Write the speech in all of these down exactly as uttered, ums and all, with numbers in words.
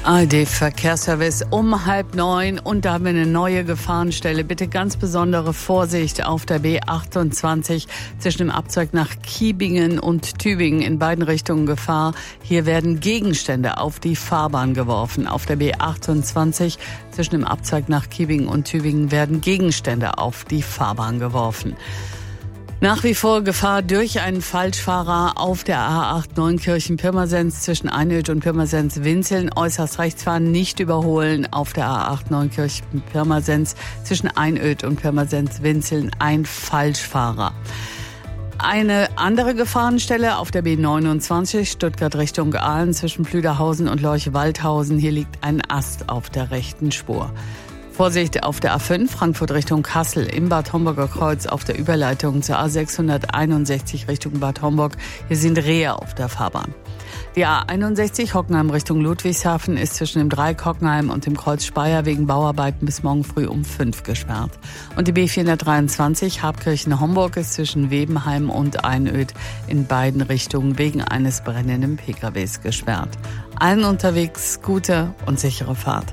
A R D-Verkehrsservice um halb neun und da haben wir eine neue Gefahrenstelle. Bitte ganz besondere Vorsicht auf der B achtundzwanzig zwischen dem Abzweig nach Kiebingen und Tübingen. In beiden Richtungen Gefahr. Hier werden Gegenstände auf die Fahrbahn geworfen. Auf der B achtundzwanzig zwischen dem Abzweig nach Kiebingen und Tübingen werden Gegenstände auf die Fahrbahn geworfen. Nach wie vor Gefahr durch einen Falschfahrer auf der A acht Neunkirchen-Pirmasens zwischen Einöd und Pirmasens-Winzeln. Äußerst rechts fahren, nicht überholen auf der A acht Neunkirchen-Pirmasens zwischen Einöd und Pirmasens-Winzeln ein Falschfahrer. Eine andere Gefahrenstelle auf der B neunundzwanzig Stuttgart Richtung Aalen zwischen Plüderhausen und Lorch-Waldhausen. Hier liegt ein Ast auf der rechten Spur. Vorsicht auf der A fünf, Frankfurt Richtung Kassel, im Bad Homburger Kreuz auf der Überleitung zur A sechshunderteinundsechzig Richtung Bad Homburg. Hier sind Rehe auf der Fahrbahn. Die A einundsechzig Hockenheim Richtung Ludwigshafen ist zwischen dem Dreieck Hockenheim und dem Kreuz Speyer wegen Bauarbeiten bis morgen früh um fünf gesperrt. Und die B vierhundertdreiundzwanzig Habkirchen-Homburg ist zwischen Webenheim und Einöd in beiden Richtungen wegen eines brennenden P K Ws gesperrt. Allen unterwegs gute und sichere Fahrt.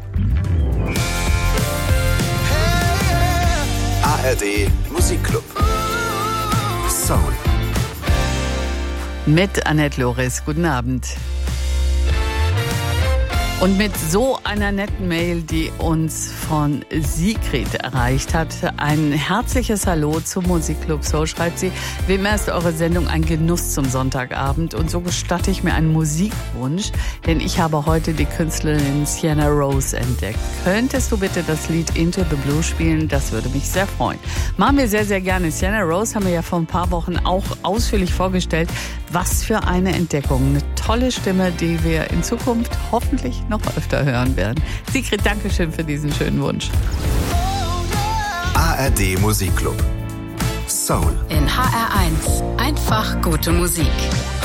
A R D Musikclub Soul mit Annette Loris. Guten Abend. Und mit so einer netten Mail, die uns von Sigrid erreicht hat. Ein herzliches Hallo zum Musikclub Soul, schreibt sie. Wie immer ist eure Sendung ein Genuss zum Sonntagabend und so gestatte ich mir einen Musikwunsch, denn ich habe heute die Künstlerin Sienna Rose entdeckt. Könntest du bitte das Lied Into the Blue spielen? Das würde mich sehr freuen. Machen wir sehr, sehr gerne. Sienna Rose haben wir ja vor ein paar Wochen auch ausführlich vorgestellt. Was für eine Entdeckung. Eine tolle Stimme, die wir in Zukunft hoffentlich noch öfter hören werden. Sigrid, danke schön für diesen schönen Wunsch. A R D Musikclub Soul in H R eins. Einfach gute Musik.